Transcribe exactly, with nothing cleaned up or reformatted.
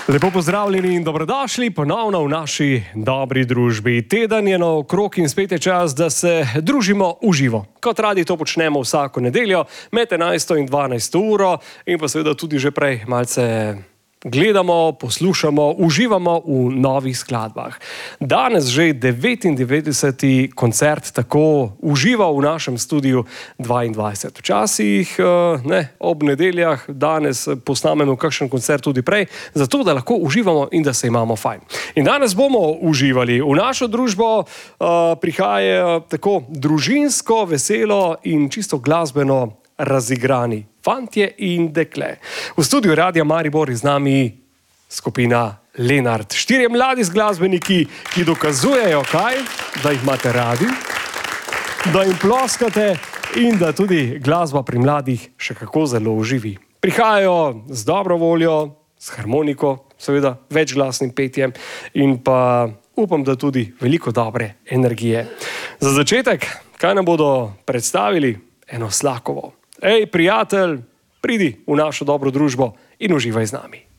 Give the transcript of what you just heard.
Lepo pozdravljeni in dobrodošli ponovno v naši dobri družbi. Teden je naokrog in spet je čas, da se družimo v živo. Kot radi to počnemo vsako nedeljo med enajsto in dvanajsto uro in pa seveda tudi že prej malce gledamo, poslušamo, uživamo v novih skladbah. Danes že devetindevetdeseti koncert tako uživa v našem studiu dvaindvajset. Včasih ne, ob nedeljah, danes posnamemo kakšen koncert tudi prej, zato da lahko uživamo in da se imamo fajn. In danes bomo uživali. V našo družbo uh, prihaja tako družinsko, veselo in čisto glasbeno razigrani fantje in dekle. V studiu Radia Maribor je z nami skupina Lenart. Štirje mladi glasbeniki, ki dokazujejo kaj, da jih imate radi, da jim ploskate in da tudi glasba pri mladih še kako zelo oživi. Prihajajo z dobro voljo, s harmoniko, seveda večglasnim petjem in pa upam, da tudi veliko dobre energije. Za začetek, kaj nam bodo predstavili? Eno Slakovo. Ej, prijatelj, pridi v našo dobro družbo in uživaj z nami.